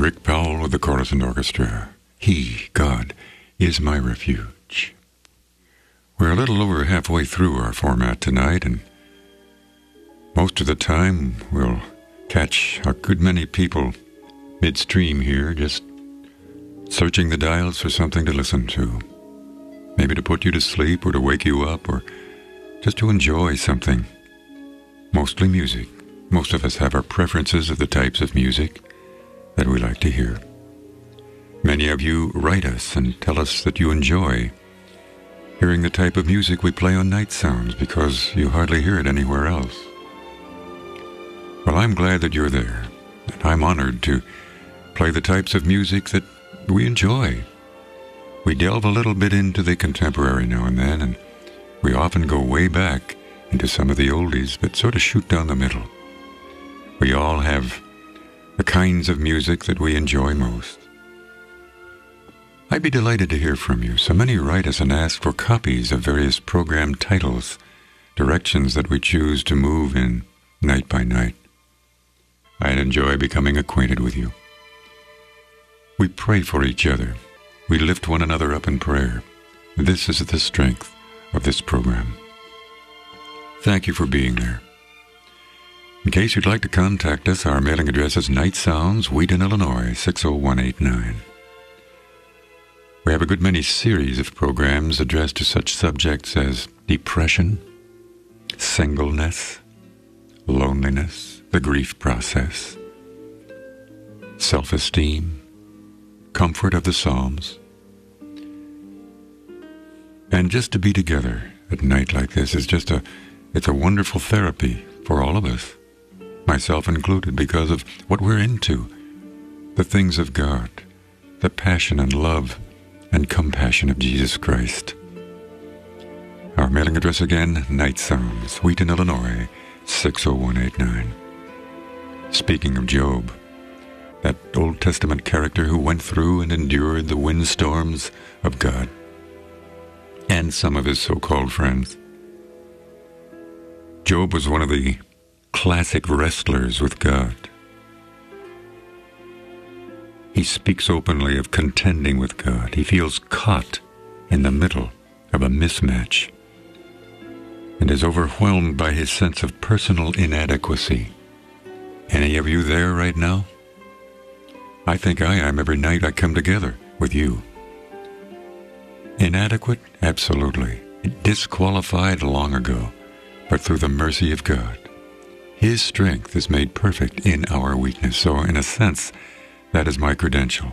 Rick Powell with the Chorus and Orchestra. He, God, is my refuge. We're a little over halfway through our format tonight, and most of the time we'll catch a good many people midstream here, just searching the dials for something to listen to. Maybe to put you to sleep or to wake you up or just to enjoy something. Mostly music. Most of us have our preferences of the types of music that we like to hear. Many of you write us and tell us that you enjoy hearing the type of music we play on Night Sounds because you hardly hear it anywhere else. Well, I'm glad that you're there, and I'm honored to play the types of music that we enjoy. We delve a little bit into the contemporary now and then, and we often go way back into some of the oldies, but sort of shoot down the middle. We all have the kinds of music that we enjoy most. I'd be delighted to hear from you. So many write us and ask for copies of various program titles, directions that we choose to move in night by night. I'd enjoy becoming acquainted with you. We pray for each other. We lift one another up in prayer. This is the strength of this program. Thank you for being there. In case you'd like to contact us, our mailing address is Night Sounds, Wheaton, Illinois, 60189. We have a good many series of programs addressed to such subjects as depression, singleness, loneliness, the grief process, self-esteem, comfort of the Psalms. And just to be together at night like this is it's a wonderful therapy for all of us, myself included, because of what we're into, the things of God, the passion and love and compassion of Jesus Christ. Our mailing address again, Night Sounds, Wheaton, Illinois, 60189. Speaking of Job, that Old Testament character who went through and endured the windstorms of God and some of his so-called friends. Job was one of the classic wrestlers with God. He speaks openly of contending with God. He feels caught in the middle of a mismatch and is overwhelmed by his sense of personal inadequacy. Any of you there right now? I think I am every night I come together with you. Inadequate? Absolutely. Disqualified long ago, but through the mercy of God. His strength is made perfect in our weakness. So in a sense, that is my credential.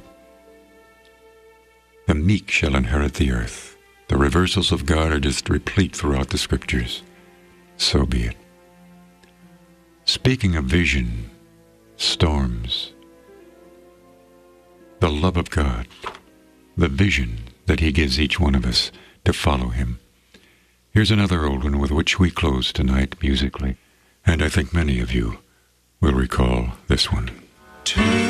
The meek shall inherit the earth. The reversals of God are just replete throughout the scriptures. So be it. Speaking of vision, storms, the love of God, the vision that he gives each one of us to follow him. Here's another old one with which we close tonight musically, and I think many of you will recall this one.